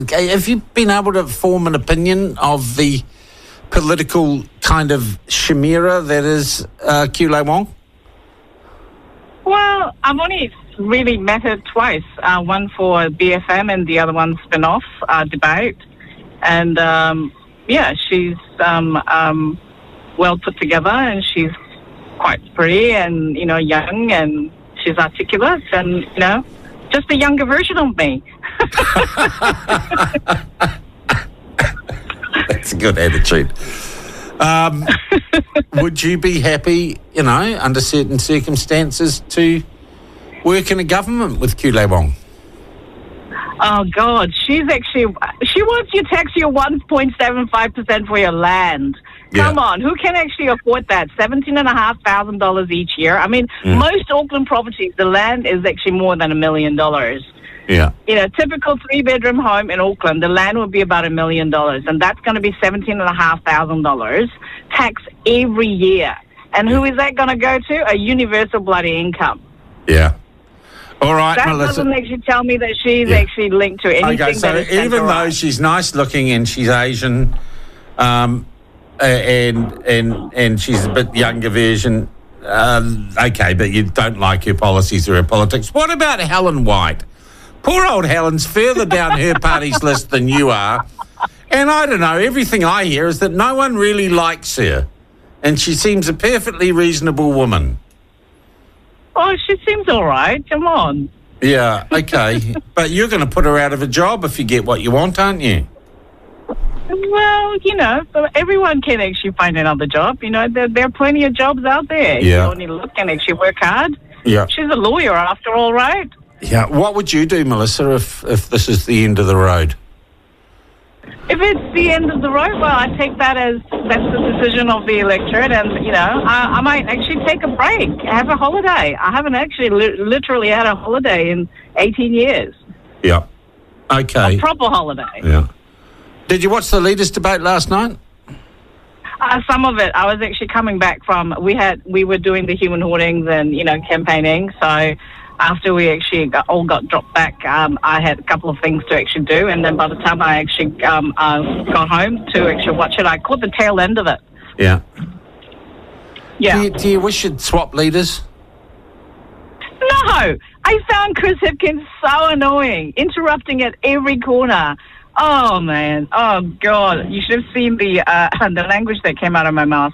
Have you been able to form an opinion of the political kind of chimera that is Kewley Wong? Well, I've only really met her twice, one for BFM and the other one spin-off debate. And, she's well put together, and she's quite pretty and, young, and she's articulate and, just a younger version of me. That's a good attitude. Would you be happy, under certain circumstances, to work in a government with Kewley Wong? Oh, God. She wants you to tax your 1.75% for your land. Come on, who can actually afford that? $17,500 each year. I mean, most Auckland properties, the land is actually more than $1 million. Yeah. Typical 3-bedroom home in Auckland, the land would be about $1 million, and that's going to be $17,500 tax every year. And who is that going to go to? A universal bloody income. Yeah. All right, that Melissa. Doesn't actually tell me that she's actually linked to anything. Okay, so even though she's nice looking and she's Asian, and she's a bit younger version, okay, but you don't like her policies or her politics. What about Helen White? Poor old Helen's further down her party's list than you are. And I don't know, everything I hear is that no one really likes her. And she seems a perfectly reasonable woman. Oh, she seems all right. Come on. Yeah, okay. But you're going to put her out of a job if you get what you want, aren't you? Well, everyone can actually find another job. There are plenty of jobs out there. Yeah. You only look and actually work hard. Yeah. She's a lawyer after all, right? Yeah. What would you do, Melissa, if this is the end of the road? If it's the end of the road, well, I take that as that's the decision of the electorate, and, I might actually take a break, have a holiday. I haven't actually literally had a holiday in 18 years. Yeah. Okay. A proper holiday. Yeah. Did you watch the leaders' debate last night? Some of it. I was actually coming back from, we were doing the human hoardings and, campaigning, so after we actually all got dropped back, I had a couple of things to actually do, and then by the time I actually got home to actually watch it, I caught the tail end of it. Yeah. Yeah. Do you wish you'd swap leaders? No! I found Chris Hipkins so annoying, interrupting at every corner. Oh, man. Oh, God. You should have seen the language that came out of my mouth.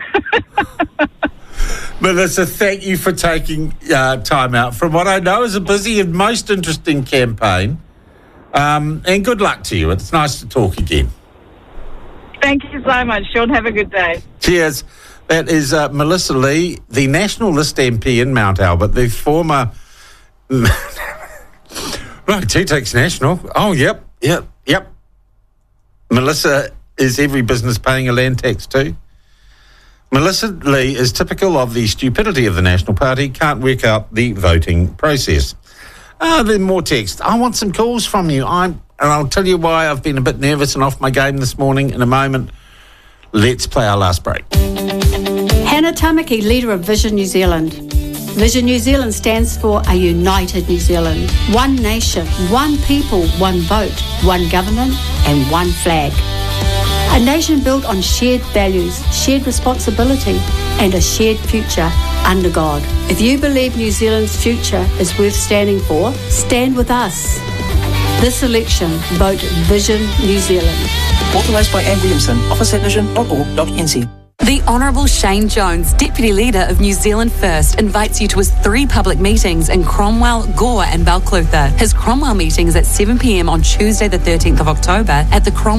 Melissa, thank you for taking time out from what I know is a busy and most interesting campaign. And good luck to you. It's nice to talk again. Thank you so much, Sean. Have a good day. Cheers. That is Melissa Lee, the National List MP in Mount Albert, the former... Right, T-Takes National. Oh, yep. Melissa is every business paying a land tax too. Melissa Lee is typical of the stupidity of the National Party, can't work out the voting process. Then more text. I want some calls from you. And I'll tell you why I've been a bit nervous and off my game this morning in a moment. Let's play our last break. Hannah Tamaki, leader of Vision New Zealand. Vision New Zealand stands for a united New Zealand. One nation, one people, one vote, one government and one flag. A nation built on shared values, shared responsibility and a shared future under God. If you believe New Zealand's future is worth standing for, stand with us. This election, vote Vision New Zealand. Authorised by Anne Williamson, office at vision.org.nz. The Honourable Shane Jones, Deputy Leader of New Zealand First, invites you to his 3 public meetings in Cromwell, Gore and Balclutha. His Cromwell meeting is at 7 p.m. on Tuesday the 13th of October at the Cromwell